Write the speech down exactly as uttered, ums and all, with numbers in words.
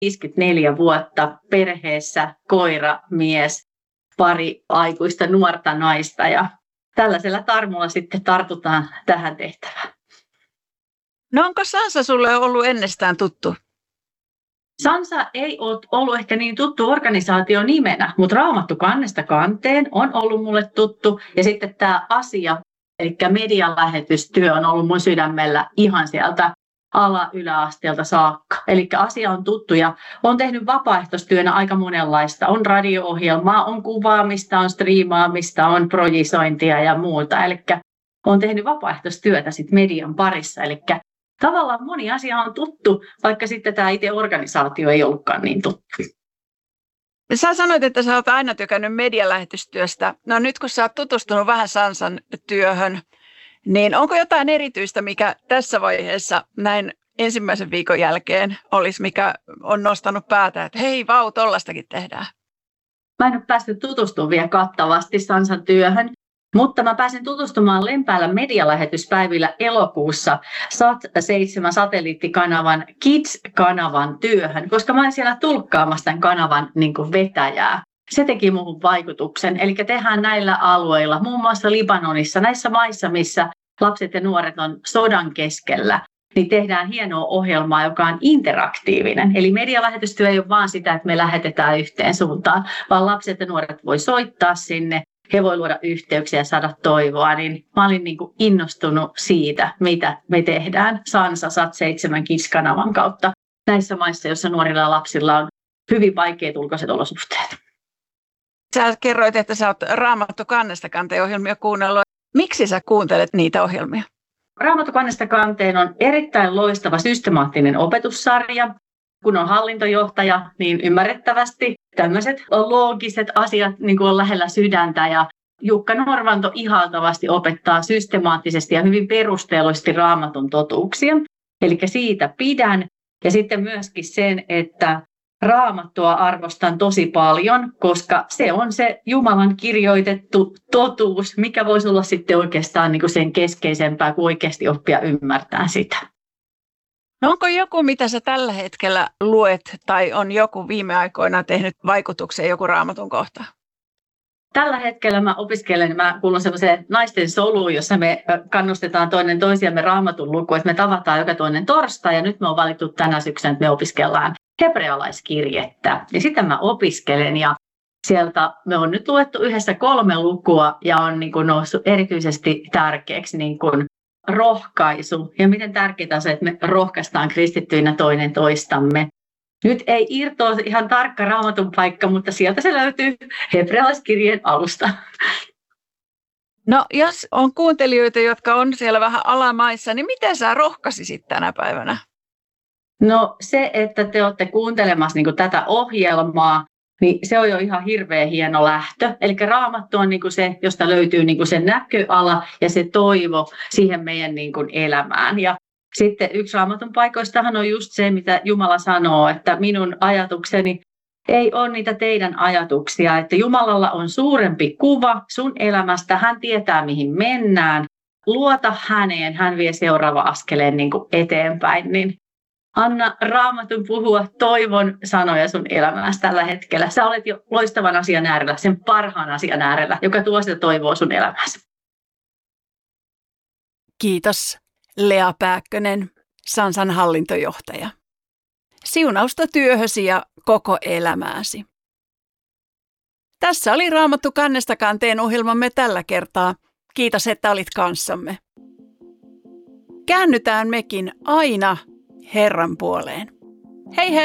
viisikymmentäneljä vuotta perheessä, koira, mies, pari aikuista nuorta naista ja tällaisella tarmolla sitten tartutaan tähän tehtävään. No onko Sansa sulle ollut ennestään tuttu? Sansa ei ole ollut ehkä niin tuttu organisaatio nimenä, mutta Raamattu kannesta kanteen on ollut mulle tuttu. Ja sitten tämä asia, eli median lähetystyö on ollut mun sydämellä ihan sieltä ala-yläasteelta saakka. Eli asia on tuttu ja olen tehnyt vapaaehtoistyönä aika monenlaista. On radio-ohjelmaa, on kuvaamista, on striimaamista, on projisointia ja muuta. Eli olen tehnyt vapaaehtoistyötä sit median parissa. Eli tavallaan moni asia on tuttu, vaikka sitten tämä itse organisaatio ei ollutkaan niin tuttu. Sä sanoit, että sä oot aina tykännyt medialähetystyöstä. No nyt kun sä oot tutustunut vähän Sansan työhön, niin onko jotain erityistä, mikä tässä vaiheessa näin ensimmäisen viikon jälkeen olisi, mikä on nostanut päätä, että hei vau, tollastakin tehdään? Mä en ole päässyt tutustumaan vielä kattavasti Sansan työhön. Mutta mä pääsin tutustumaan Lempäälän medialähetyspäivillä elokuussa Sat seitsemän satelliittikanavan Kids-kanavan työhön, koska mä olin siellä tulkkaamassa tämän kanavan niin kuin vetäjää. Se teki muuhun vaikutuksen. Eli tehdään näillä alueilla, muun muassa Libanonissa, näissä maissa, missä lapset ja nuoret on sodan keskellä, niin tehdään hienoa ohjelmaa, joka on interaktiivinen. Eli medialähetystyö ei ole vaan sitä, että me lähetetään yhteen suuntaan, vaan lapset ja nuoret voi soittaa sinne. He voi luoda yhteyksiä ja saada toivoa, niin mä olin niin kuin innostunut siitä, mitä me tehdään Sansa Sat seitsemän Kids-kanavan kautta näissä maissa, joissa nuorilla ja lapsilla on hyvin vaikeat ulkoiset olosuhteet. Sä kerroit, että sä oot Raamattu kannesta kanteen ohjelmia kuunnellut. Miksi sä kuuntelet niitä ohjelmia? Raamattu kannesta kanteen on erittäin loistava systemaattinen opetussarja. Kun on hallintojohtaja, niin ymmärrettävästi tämmöiset loogiset asiat niin kuin on lähellä sydäntä. Ja Jukka Norvanto ihaltavasti opettaa systemaattisesti ja hyvin perusteellisesti Raamatun totuuksia. Eli siitä pidän. Ja sitten myöskin sen, että Raamattua arvostan tosi paljon, koska se on se Jumalan kirjoitettu totuus, mikä voisi olla sitten oikeastaan niin kuin sen keskeisempää kuin oikeasti oppia ymmärtää sitä. No onko joku, mitä sä tällä hetkellä luet, tai on joku viime aikoina tehnyt vaikutuksen joku Raamatun kohta? Tällä hetkellä mä opiskelen, mä kuulun semmoiseen naisten soluun, jossa me kannustetaan toinen toisiamme Raamatun lukuun, että me tavataan joka toinen torstai, ja nyt me on valittu tänä syksynä, että me opiskellaan hebrealaiskirjettä. Ja sitä mä opiskelen, ja sieltä me on nyt luettu yhdessä kolme lukua, ja on niin kuin noussut erityisesti tärkeäksi niin kuin rohkaisu. Ja miten tärkeää on se, että me rohkaistaan kristittyinä toinen toistamme. Nyt ei irtoa ihan tarkka Raamatun paikka, mutta sieltä se löytyy hebrealaiskirjeen alusta. No jos on kuuntelijoita, jotka on siellä vähän alamaissa, niin miten sä rohkaisisit tänä päivänä? No se, että te olette kuuntelemassa niin kuin tätä ohjelmaa, niin se on jo ihan hirveän hieno lähtö. Eli Raamattu on niin kuin se, josta löytyy niin kuin se näköala ja se toivo siihen meidän niin kuin elämään. Ja sitten yksi Raamatun paikoistahan on just se, mitä Jumala sanoo, että minun ajatukseni ei ole niitä teidän ajatuksia. Että Jumalalla on suurempi kuva sun elämästä, hän tietää mihin mennään. Luota häneen, hän vie seuraava askeleen niin kuin eteenpäin. Niin anna Raamatun puhua toivon sanoja sun elämässä tällä hetkellä. Sä olet jo loistavan asian äärellä, sen parhaan asian äärellä, joka tuo sitä toivoa sun elämässä. Kiitos, Lea Pääkkönen, Sansan hallintojohtaja. Siunausta työhösi ja koko elämääsi. Tässä oli Raamattu kannesta kanteen ohjelmamme tällä kertaa. Kiitos, että olit kanssamme. Käännytään mekin aina Herran puoleen. Hei hei!